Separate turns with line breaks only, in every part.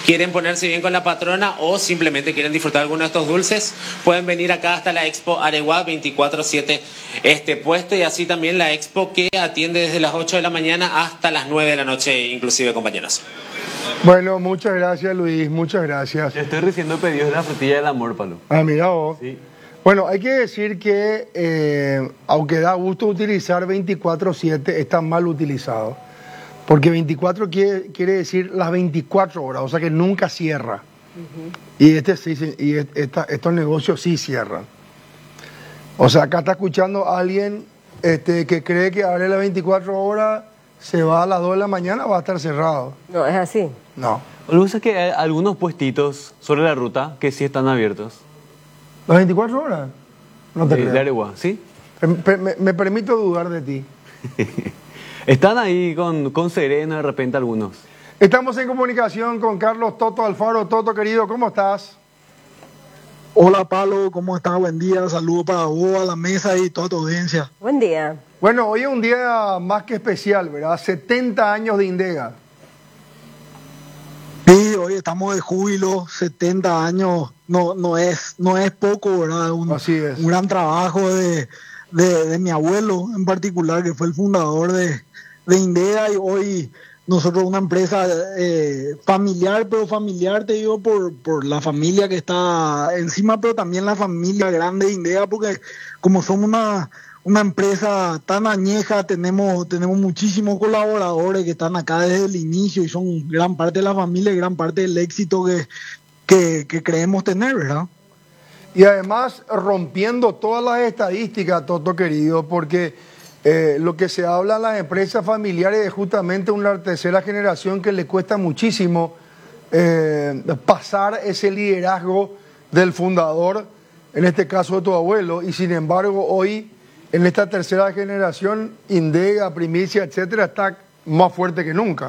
quieren ponerse bien con la patrona o simplemente quieren disfrutar alguno de estos dulces, pueden venir acá hasta la Expo Areguá 24/7 este puesto, y así también la Expo que atiende desde las 8 de la mañana hasta las 9 de la noche inclusive, compañeros.
Bueno, muchas gracias, Luis, muchas gracias.
Te estoy recibiendo pedidos de la frutilla del amor, Palo.
Ah, mira vos.
Sí.
Bueno, hay que decir que, aunque da gusto utilizar 24/7, está mal utilizado. Porque 24 quiere decir las 24 horas, o sea que nunca cierra. Y estos negocios sí cierran. O sea, acá está escuchando a alguien que cree que abre las 24 horas, se va a las 2 de la mañana, va a estar cerrado.
No, es así.
No.
Lo que pasa es que hay algunos puestitos sobre la ruta que sí están abiertos.
¿Las 24 horas? No te
De
creo.
Areguá, ¿sí?
Me permito dudar de ti.
Están ahí con sereno de repente algunos.
Estamos en comunicación con Carlos Toto Alfaro. Toto, querido, ¿cómo estás?
Hola, Palo, ¿cómo estás? Buen día, saludos para vos, a la mesa y toda tu audiencia.
Buen día.
Bueno, hoy es un día más que especial, ¿verdad? 70 años de Indega.
Sí, hoy estamos de júbilo, 70 años, no es poco, ¿verdad?
Así es.
Un gran trabajo de mi abuelo en particular, que fue el fundador de Indega, y hoy nosotros una empresa familiar, pero familiar, te digo, por la familia que está encima, pero también la familia grande de Indega, porque como somos una empresa tan añeja, tenemos muchísimos colaboradores que están acá desde el inicio y son gran parte de la familia y gran parte del éxito que creemos tener, ¿verdad?
Y además rompiendo todas las estadísticas, Toto querido, porque lo que se habla en las empresas familiares es justamente una tercera generación que le cuesta muchísimo pasar ese liderazgo del fundador, en este caso de tu abuelo, y sin embargo hoy en esta tercera generación, Indega, Primicia, etcétera, está más fuerte que nunca.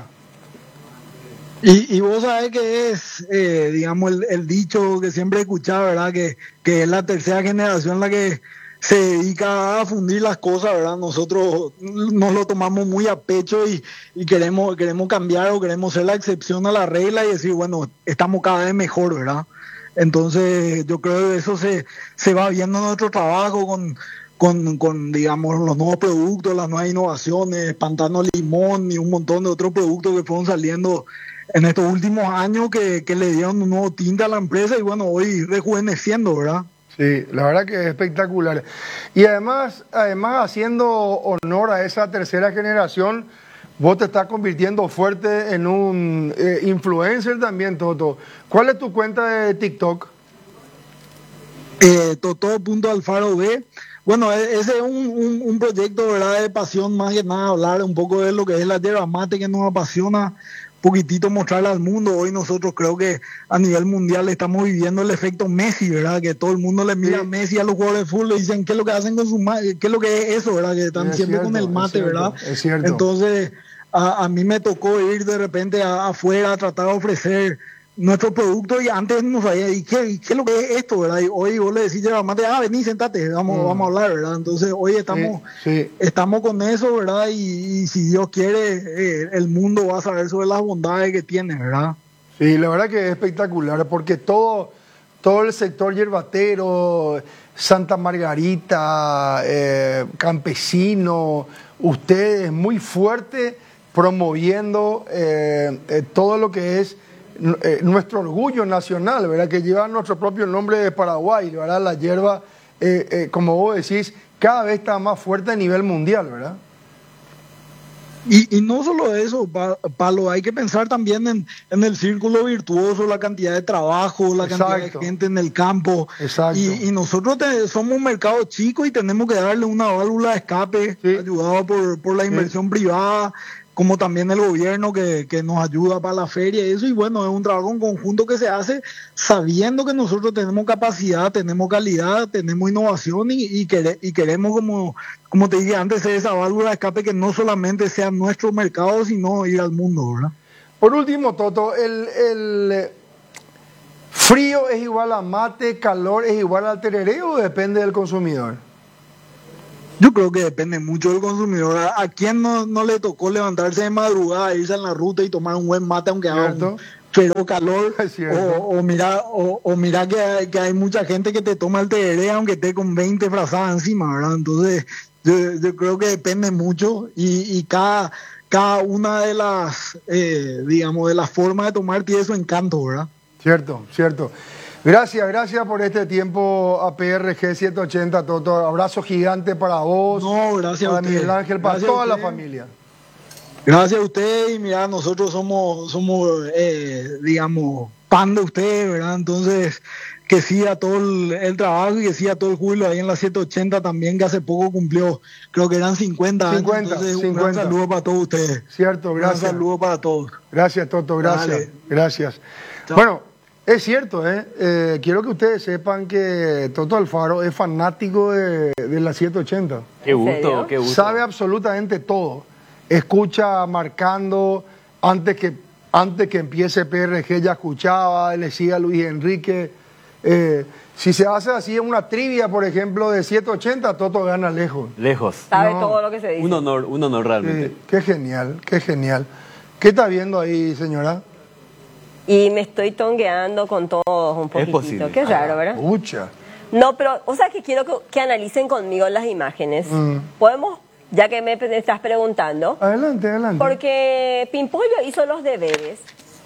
Y vos sabés que es, digamos, el dicho que siempre he escuchado, ¿verdad? Que es la tercera generación la que se dedica a fundir las cosas, ¿verdad? Nosotros nos lo tomamos muy a pecho y queremos cambiar o queremos ser la excepción a la regla y decir, bueno, estamos cada vez mejor, ¿verdad? Entonces yo creo que eso se va viendo en nuestro trabajo con digamos, los nuevos productos, las nuevas innovaciones, Pantano Limón y un montón de otros productos que fueron saliendo en estos últimos años que le dieron un nuevo tinte a la empresa y bueno, hoy rejuveneciendo, ¿verdad?
Sí, la verdad que es espectacular. Y además haciendo honor a esa tercera generación, vos te estás convirtiendo fuerte en un influencer también, Toto. ¿Cuál es tu cuenta de TikTok?
Toto.alfaro B. Bueno, ese es un proyecto, ¿verdad?, de pasión, más que nada hablar un poco de lo que es la yerba mate que nos apasiona, poquitito mostrarle al mundo. Hoy nosotros creo que a nivel mundial estamos viviendo el efecto Messi, ¿verdad? Que todo el mundo le mira a Messi, a los jugadores de fútbol, y dicen qué es lo que hacen con su mate, qué es lo que es eso, ¿verdad? Que están siempre con el mate, ¿verdad?
Es cierto.
Entonces, a mí me tocó ir de repente afuera a tratar de ofrecer nuestro producto y antes no sabía, ¿y qué es lo que es esto, verdad? Y hoy vos le decís, ya, mate, vení, sentate, vamos a hablar, ¿verdad? Entonces hoy estamos con eso, ¿verdad? Y si Dios quiere, el mundo va a saber sobre las bondades que tiene, ¿verdad?
Sí, la verdad que es espectacular, porque todo el sector yerbatero, Santa Margarita, campesino, ustedes muy fuerte promoviendo todo lo que es nuestro orgullo nacional, ¿verdad? Que lleva nuestro propio nombre de Paraguay, ¿verdad? La hierba, como vos decís, cada vez está más fuerte a nivel mundial, ¿verdad?
Y no solo eso, Palo, hay que pensar también en el círculo virtuoso, la cantidad de trabajo, la cantidad de gente en el campo.
Exacto.
Y nosotros somos un mercado chico y tenemos que darle una válvula de escape, ayudado por la inversión privada, como también el gobierno que nos ayuda para la feria y eso. Y bueno, es un trabajo en conjunto que se hace sabiendo que nosotros tenemos capacidad, tenemos calidad, tenemos innovación y queremos, como te dije antes, esa válvula de escape que no solamente sea nuestro mercado, sino ir al mundo, ¿verdad?
Por último, Toto, el frío es igual a mate, calor es igual al tereré, ¿o depende del consumidor?
Yo creo que depende mucho del consumidor. ¿A quién no le tocó levantarse de madrugada, irse en la ruta y tomar un buen mate, aunque haga un feroz calor,
Es cierto.
o mira que hay mucha gente que te toma el tereré aunque esté con 20 frazadas encima, ¿verdad? Entonces yo creo que depende mucho y cada una de las, digamos, de las formas de tomar tiene su encanto, ¿verdad?
Cierto, cierto. Gracias por este tiempo a PRG 780, Toto. Abrazo gigante para vos,
No, gracias a
para
usted.
Miguel Ángel, para
Gracias a
toda la
usted.
familia.
Gracias a usted y mira, nosotros somos digamos, pan de usted, ¿verdad? Entonces, que siga todo el trabajo y que siga todo el júbilo ahí en la 780 también, que hace poco cumplió, creo que eran 50 años.
50,
Entonces, un
50.
gran saludo para todos ustedes.
Cierto,
Un
gracias.
gran saludo para todos.
Gracias, Toto, gracias.
Dale.
Gracias.
Chao.
Bueno, es cierto, quiero que ustedes sepan que Toto Alfaro es fanático de la 780.
Qué
¿En
gusto,
serio?
qué gusto.
Sabe absolutamente todo. Escucha marcando, antes que empiece PRG ya escuchaba, le sigue a Luis Enrique. Si se hace así en una trivia, por ejemplo, de 780, Toto gana lejos.
Lejos.
Sabe
No.
todo lo que se dice.
Un honor realmente.
Sí, qué genial, qué genial. ¿Qué está viendo ahí, señora?
Y me estoy tongueando con todos un poquitito.
posible.
Qué raro, ¿verdad?
Pucha.
No, pero, o sea, que quiero que analicen conmigo las imágenes. ¿Podemos? Ya que me estás preguntando.
Adelante, adelante.
Porque Pimpollo hizo los deberes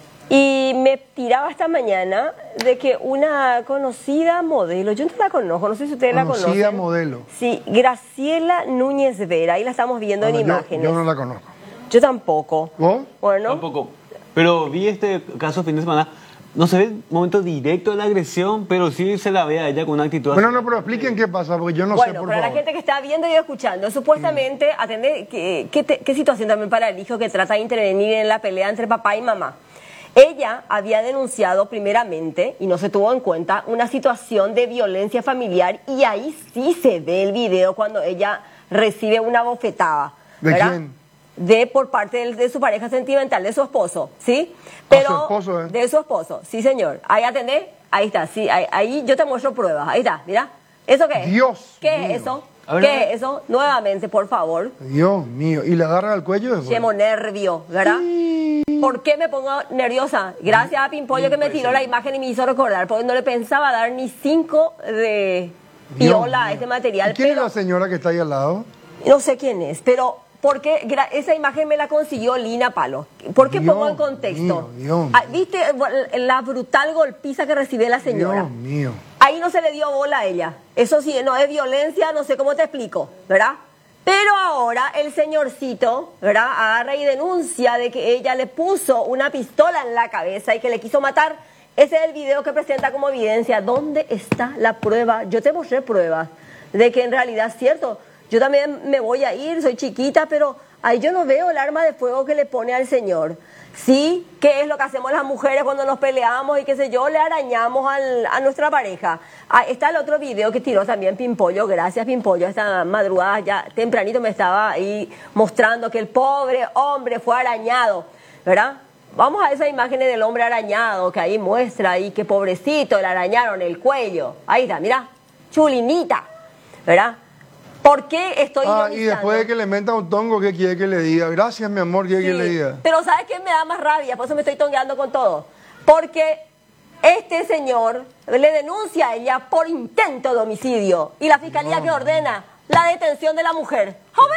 y me tiraba esta mañana de que una conocida modelo, yo no la conozco, no sé si ustedes la
Conocida
conocen.
modelo.
Sí, Graciela Núñez Vera, ahí la estamos viendo en imágenes.
Yo no la conozco.
Yo tampoco.
¿Vos?
Bueno,
Tampoco. Pero vi este caso fin de semana. No se ve el momento directo de la agresión, pero sí se la ve a ella con una actitud
Bueno,
así.
no, pero expliquen qué pasa, porque yo no sé,
bueno,
por
para la
favor.
gente que está viendo y escuchando, supuestamente atender qué situación también para el hijo que trata de intervenir en la pelea entre papá y mamá. Ella había denunciado primeramente, y no se tuvo en cuenta, una situación de violencia familiar, y ahí sí se ve el video cuando ella recibe una bofetada.
¿De
¿verdad?
quién?
Por parte de su pareja sentimental, de su esposo, ¿sí? Pero
su esposo, ¿eh?
de su esposo, sí señor. Ahí atendé, ahí está, sí, ahí yo te muestro pruebas, ahí está, mira. ¿Eso qué es?
Dios
¿Qué
mío.
es eso?
A ver, a
¿Qué
ver.
es eso? Nuevamente, por favor.
Dios mío. ¿Y le agarra al cuello después?
Llevo nervio, ¿verdad? ¿Por qué me pongo nerviosa? Gracias a Pimpollo que me tiró la imagen y me hizo recordar, porque no le pensaba dar ni 5 de
Dios
piola a
mío.
este material.
¿Y quién
pero
es la señora que está ahí al lado?
no sé quién es, pero porque esa imagen me la consiguió Lina Palo. ¿Por qué
Dios
pongo en contexto?
mío, Dios
Ah, ¿viste la brutal golpiza que recibió la señora?
Dios mío.
Ahí no se le dio bola a ella. Eso sí, no es violencia, no sé cómo te explico, ¿verdad? Pero ahora el señorcito, ¿verdad? Agarra y denuncia de que ella le puso una pistola en la cabeza y que le quiso matar. Ese es el video que presenta como evidencia. ¿Dónde está la prueba? Yo te mostré pruebas de que en realidad es cierto. Yo también me voy a ir, soy chiquita, pero ahí yo no veo el arma de fuego que le pone al señor. Sí, ¿qué es lo que hacemos las mujeres cuando nos peleamos y qué sé yo? Le arañamos a nuestra pareja. Ah, está el otro video que tiró también Pimpollo, gracias Pimpollo, esta madrugada ya tempranito me estaba ahí mostrando que el pobre hombre fue arañado, ¿verdad? Vamos a esas imágenes del hombre arañado que ahí muestra ahí que pobrecito le arañaron el cuello. Ahí está, mira, chulinita, ¿verdad? ¿Por qué estoy
Y
ironizando?
después de que le meta un tongo, ¿qué quiere que le diga? Gracias, mi amor, ¿qué quiere que le diga?
Pero ¿sabes qué me da más rabia? Por eso me estoy tongueando con todo. Porque este señor le denuncia a ella por intento de homicidio. Y la fiscalía que ordena la detención de la mujer. ¿Joven?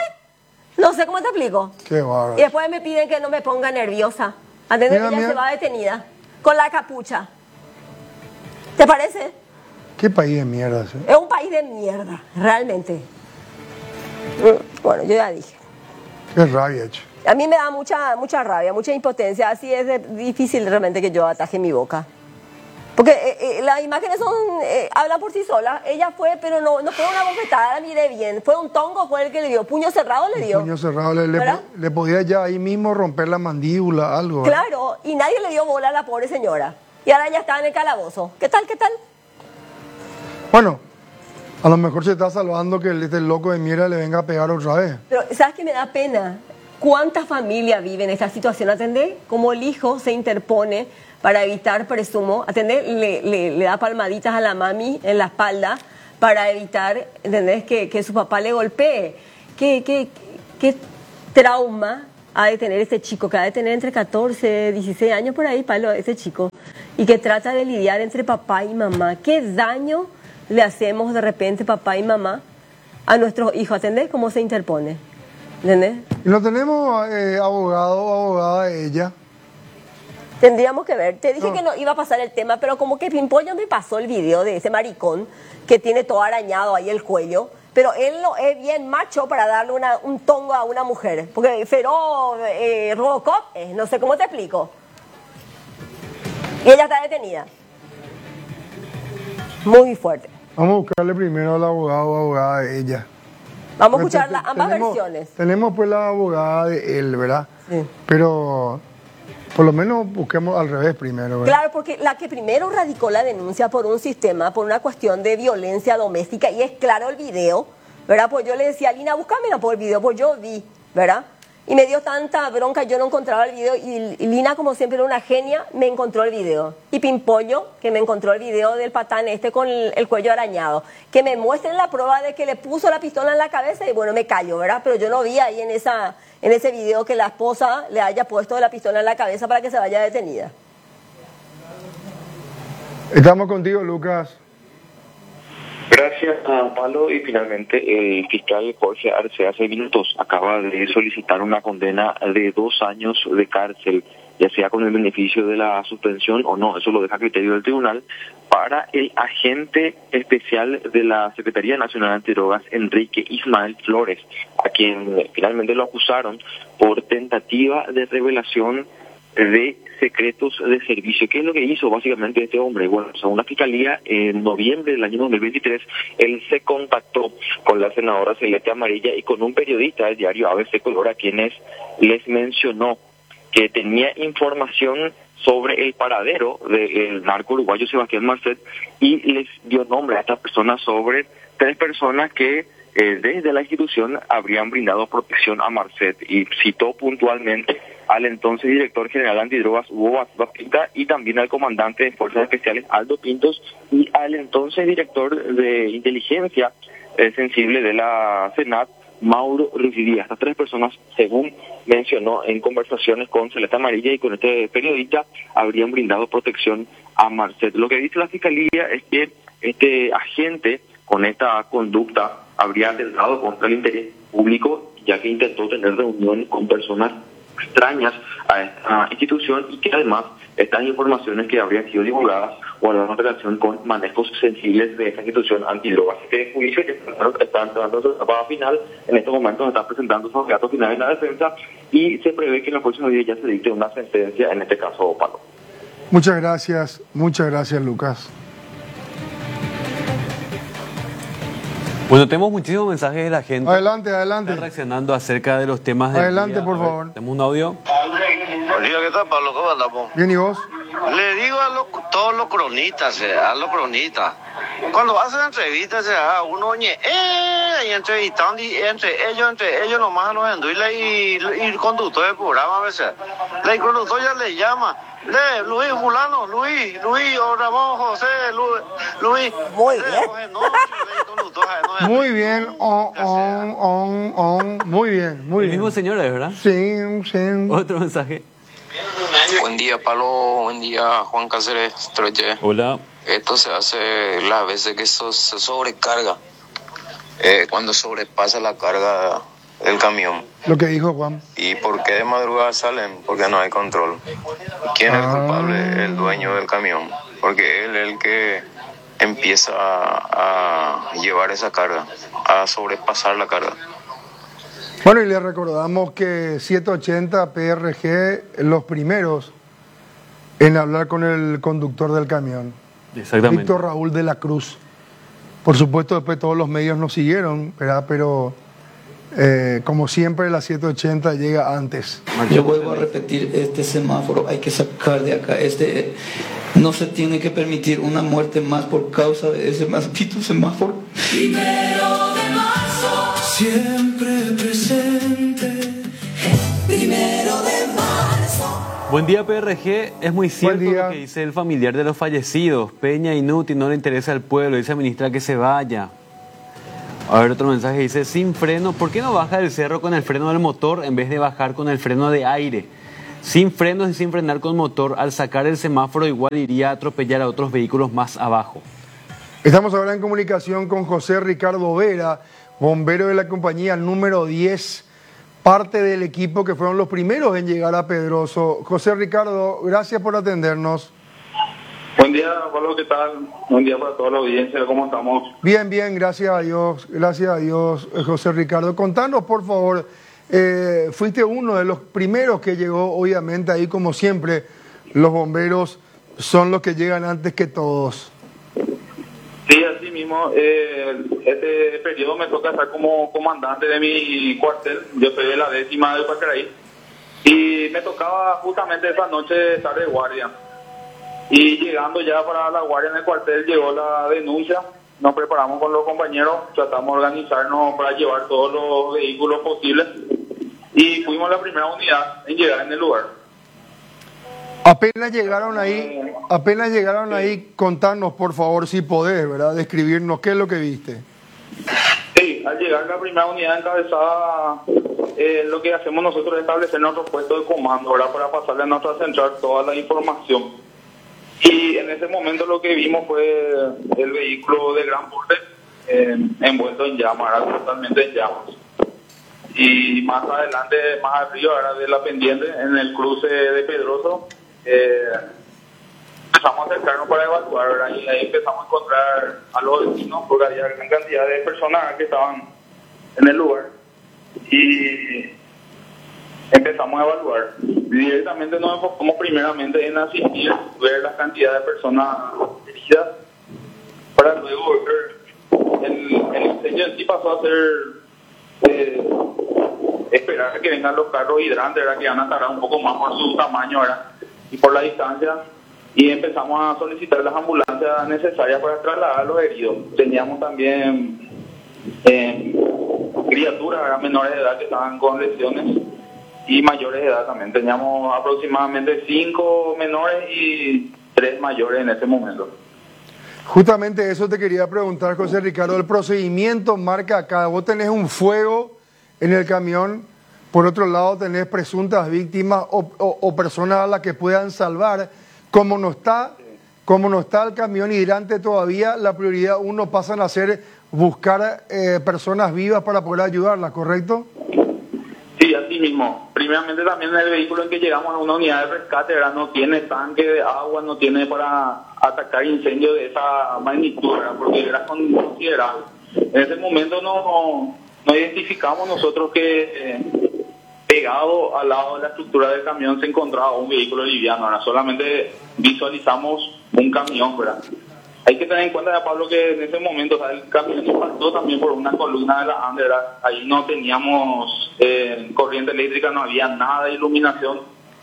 No sé cómo te explico.
Qué bárbaro.
Y después me piden que no me ponga nerviosa. Antes de que ella se va detenida. Con la capucha. ¿Te parece?
¿Qué país de mierda ese?
Es un país de mierda, realmente. Bueno, yo ya dije.
Qué rabia, che.
A mí me da mucha rabia, mucha impotencia. Así es difícil realmente que yo ataje mi boca. Porque las imágenes hablan por sí solas. Ella fue, pero no fue una bofetada, mire bien. Fue un tongo, fue el que le dio. Puño cerrado le dio.
Puño cerrado,
¿Verdad?
le podía ya ahí mismo romper la mandíbula, algo. ¿verdad?
Claro, y nadie le dio bola a la pobre señora. Y ahora ya está en el calabozo. ¿Qué tal, qué tal?
Bueno, a lo mejor se está salvando que este loco de mierda le venga a pegar otra vez.
Pero, ¿sabes qué me da pena? ¿Cuánta familia vive en esta situación? ¿Atendés? Como el hijo se interpone para evitar, presumo, ¿atendés? Le da palmaditas a la mami en la espalda para evitar, ¿entendés? Que su papá le golpee. ¿Qué trauma a detener a este chico, que ha de tener entre 14, 16 años por ahí, Pablo, ese chico, y que trata de lidiar entre papá y mamá. ¿Qué daño le hacemos de repente papá y mamá a nuestros hijos? ¿Entendés cómo se interpone? ¿Entendés?
Y no tenemos abogado o abogada de ella.
Tendríamos que ver. Te dije que no iba a pasar el tema, pero como que Pimpollo me pasó el video de ese maricón que tiene todo arañado ahí el cuello, pero él no es bien macho para darle un tongo a una mujer. Porque Feroz, Robocop, no sé cómo te explico. Y ella está detenida. Muy fuerte.
Vamos a buscarle primero al abogado o abogada de ella.
Vamos a escuchar ambas versiones.
Tenemos pues la abogada de él, ¿verdad?
Sí.
Pero por lo menos busquemos al revés primero, ¿verdad?
Claro, porque la que primero radicó la denuncia por un sistema, por una cuestión de violencia doméstica, y es claro el video, ¿verdad? Pues yo le decía a Lina, búscamelo por el video, pues yo vi, ¿verdad? Y me dio tanta bronca, yo no encontraba el video, y Lina, como siempre era una genia, me encontró el video. Y Pimpollo, que me encontró el video del patán con el cuello arañado. Que me muestren la prueba de que le puso la pistola en la cabeza, y bueno, me callo, ¿verdad? Pero yo no vi ahí en ese video que la esposa le haya puesto la pistola en la cabeza para que se vaya detenida.
Estamos contigo, Lucas.
Gracias a Pablo, y finalmente el fiscal Jorge Arce hace minutos acaba de solicitar una condena de 2 años de cárcel, ya sea con el beneficio de la suspensión o no, eso lo deja a criterio del tribunal, para el agente especial de la Secretaría Nacional Antidrogas, Enrique Ismael Flores, a quien finalmente lo acusaron por tentativa de revelación de secretos de servicio. ¿Qué es lo que hizo básicamente este hombre? Bueno, según la Fiscalía, en noviembre del año 2023, él se contactó con la senadora Celeste Amarilla y con un periodista del diario ABC Color, a quienes les mencionó que tenía información sobre el paradero del narco uruguayo Sebastián Marcet, y les dio nombre a estas personas sobre 3 personas que desde la institución habrían brindado protección a Marcet, y citó puntualmente al entonces director general de antidrogas Hugo Baptista, y también al comandante de Fuerzas Especiales Aldo Pintos, y al entonces director de inteligencia sensible de la Senat, Mauro Rividía. Estas 3 personas, según mencionó en conversaciones con Celeste Amarilla y con este periodista, habrían brindado protección a Marcet. Lo que dice la Fiscalía es que este agente, con esta conducta, habría atentado contra el interés público, ya que intentó tener reuniones con personas extrañas a esta institución, y que además estas informaciones que habrían sido divulgadas guardaron relación con manejos sensibles de esta institución antidrogas. Este juicio que está entrando en su etapa final, en estos momentos está presentando sus alegatos finales en la defensa, y se prevé que en los próximos días ya se dicte una sentencia, en este caso, Pablo.
Muchas gracias, Lucas.
Bueno, tenemos muchísimos mensajes de la gente.
Adelante.
Está reaccionando acerca de los temas de...
Adelante, por favor.
Tenemos un audio.
Buen día, ¿qué tal, Pablo? ¿Cómo andamos?
Bien, ¿y vos?
Le digo a todos los cronistas, cuando hacen entrevistas, uno oye, y entrevistan, entre ellos nomás nos enduila, y el conductor del programa a veces. El conductor ya le llama, Luis fulano, Luis, o Ramón José, Luis.
Muy bien.
Muy bien, muy bien, muy
El
bien.
mismo señor, ¿verdad?
Sí.
Otro mensaje.
Buen día, Pablo. Buen día, Juan Cáceres Troche.
Hola.
Esto se hace las veces que eso se sobrecarga. Cuando sobrepasa la carga del camión.
Lo que dijo Juan.
¿Y por qué de madrugada salen? Porque no hay control. ¿Quién es el culpable? El dueño del camión. Porque él es el que empieza a llevar esa carga, a sobrepasar la carga.
Bueno, y le recordamos que 780 PRG, los primeros en hablar con el conductor del camión.
Exactamente.
Víctor Raúl de la Cruz. Por supuesto, después todos los medios nos siguieron, ¿verdad? Pero como siempre, la 780 llega antes.
Yo vuelvo a repetir, este semáforo hay que sacar de acá. No se tiene que permitir una muerte más por causa de ese maldito semáforo.
Primero de marzo, siempre presente. Primero de marzo.
Buen día, PRG. Es muy cierto
día.
lo que dice el familiar de los fallecidos. Peña inútil, no le interesa al pueblo, dice a ministra que se vaya. A ver, otro mensaje dice, sin freno, ¿por qué no baja del cerro con el freno del motor en vez de bajar con el freno de aire? Sin frenos y sin frenar con motor, al sacar el semáforo igual iría a atropellar a otros vehículos más abajo.
Estamos ahora en comunicación con José Ricardo Vera, bombero de la compañía número 10, parte del equipo que fueron los primeros en llegar a Pedroso. José Ricardo, gracias por atendernos.
Buen día, Pablo, ¿qué tal? Buen día para toda la audiencia, ¿cómo estamos?
Bien, bien, gracias a Dios, José Ricardo. Contanos, por favor, fuiste uno de los primeros que llegó, obviamente, ahí como siempre, los bomberos son los que llegan antes que todos.
Sí, así mismo, este periodo me toca estar como comandante de mi cuartel, yo soy de la 10ª del Pacaraí, y me tocaba justamente esa noche estar de guardia. Y llegando ya para la guardia en el cuartel llegó la denuncia, nos preparamos con los compañeros, tratamos de organizarnos para llevar todos los vehículos posibles y fuimos la primera unidad en llegar en el lugar.
Apenas llegaron ahí, contanos por favor si podés, ¿verdad? Describirnos qué es lo que viste.
Sí, al llegar la primera unidad encabezada, lo que hacemos nosotros es establecer nuestro puesto de comando, ¿verdad? Para pasarle a nuestra central toda la información. Y en ese momento lo que vimos fue el vehículo de gran porte envuelto en llamas, era totalmente en llamas. Y más adelante, más arriba, era de la pendiente, en el cruce de Pedroso, empezamos a acercarnos para evacuar, ¿verdad? Y ahí empezamos a encontrar a los vecinos, porque había gran cantidad de personas que estaban en el lugar. Y empezamos a evaluar. Directamente nos enfocamos primeramente en asistir, ver la cantidad de personas heridas, para luego ver el incendio en sí pasó a ser esperar a que vengan los carros hidrantes, ¿verdad? Que van a tardar un poco más por su tamaño, ¿verdad? Y por la distancia, y empezamos a solicitar las ambulancias necesarias para trasladar a los heridos. Teníamos también criaturas, ¿verdad? Menores de edad que estaban con lesiones y mayores de edad también. Teníamos aproximadamente 5 menores y 3 mayores en ese momento.
Justamente eso te quería preguntar, José Ricardo. El procedimiento marca acá, vos tenés un fuego en el camión, por otro lado tenés presuntas víctimas o personas a las que puedan salvar. Como no está el camión hidrante todavía, la prioridad uno pasan a ser buscar personas vivas para poder ayudarlas, ¿correcto?
Sí, así mismo. Primeramente también en el vehículo en que llegamos a una unidad de rescate, ¿verdad? No tiene tanque de agua, no tiene para atacar incendios de esa magnitud, ¿verdad? Porque era considerable. En ese momento no identificamos nosotros que pegado al lado de la estructura del camión se encontraba un vehículo liviano, ¿verdad? Solamente visualizamos un camión, ¿verdad? Hay que tener en cuenta, Pablo, que en ese momento, o sea, el camión impactó también por una columna de la Ande, ¿verdad? Ahí no teníamos corriente eléctrica, no había nada de iluminación.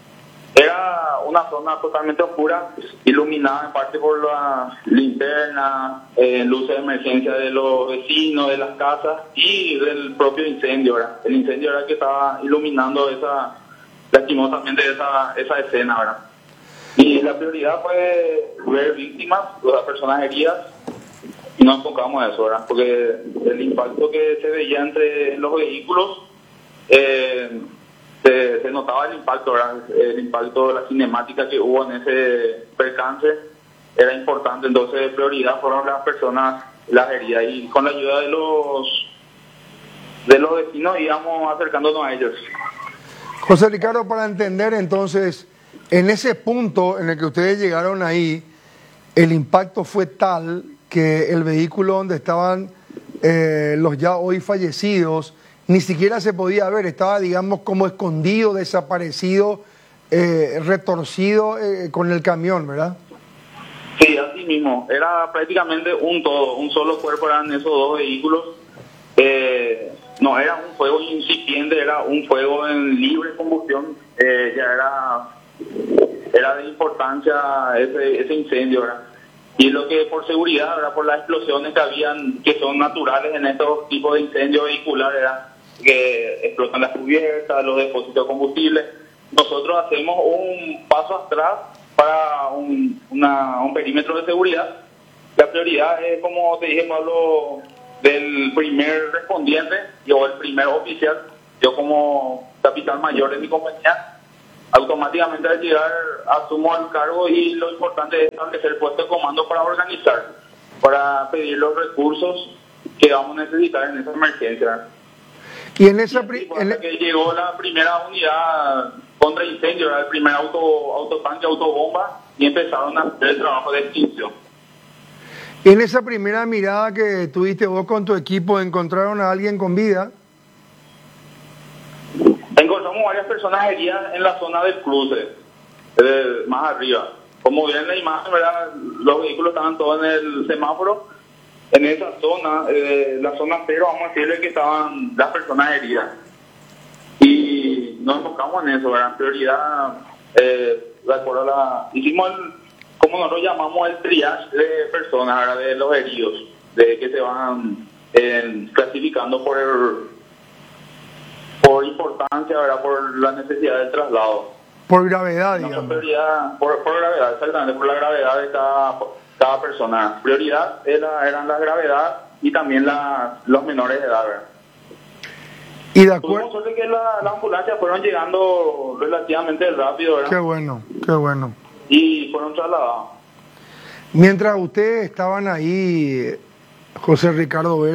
Era una zona totalmente oscura, iluminada en parte por la linterna, luces de emergencia de los vecinos, de las casas y del propio incendio, ¿verdad? El incendio era el que estaba iluminando lastimosamente esa escena, ¿verdad? Y la prioridad fue ver víctimas, las personas heridas, y nos enfocamos a eso, ¿verdad? Porque el impacto que se veía entre los vehículos, se notaba el impacto, ¿verdad? El impacto, la cinemática que hubo en ese percance era importante, entonces prioridad fueron las personas, las heridas, y con la ayuda de los vecinos íbamos acercándonos a ellos.
José Ricardo, para entender entonces, en ese punto en el que ustedes llegaron ahí, el impacto fue tal que el vehículo donde estaban los ya hoy fallecidos ni siquiera se podía ver, estaba, digamos, como escondido, desaparecido, retorcido con el camión, ¿verdad?
Sí, así mismo. Era prácticamente un todo, un solo cuerpo eran esos dos vehículos. No era un fuego incipiente, era un fuego en libre combustión. Ya era de importancia ese incendio, ¿verdad? Y lo que por seguridad, ¿verdad? Por las explosiones que habían, que son naturales en estos tipos de incendios vehiculares, ¿verdad? Que explotan las cubiertas, los depósitos de combustible. Nosotros hacemos un paso atrás para un perímetro de seguridad. La prioridad es, como te dije, Pablo, del primer respondiente o el primer oficial. Yo como capitán mayor de mi compañía, automáticamente al llegar asumo el cargo y lo importante es establecer el puesto de comando para organizar, para pedir los recursos que vamos a necesitar en esa emergencia.
Y en esa
que llegó la primera unidad contra incendio, era el primer autotanque, autobomba, y empezaron a hacer el trabajo de extinción.
En esa primera mirada que tuviste vos con tu equipo, ¿encontraron a alguien con vida?
Encontramos varias personas heridas en la zona del cruce, más arriba. Como ven en la imagen, ¿verdad? Los vehículos estaban todos en el semáforo. En esa zona, la zona cero, vamos a decirle que estaban las personas heridas. Y nos enfocamos en eso, ¿verdad? En prioridad, de acuerdo a la... Hicimos como nosotros llamamos el triage de personas, ¿verdad? De los heridos, de que se van clasificando por importancia, ¿verdad? Por la necesidad del traslado.
Por gravedad, digamos.
Por gravedad, exactamente, por la gravedad de cada persona. Prioridad eran la gravedad y también los menores de edad, ¿verdad?
Y de acuerdo.
Tuvimos suerte que las ambulancias fueron llegando relativamente rápido, ¿verdad?
Qué bueno, qué bueno.
Y fueron trasladados.
Mientras ustedes estaban ahí, José Ricardo Vera,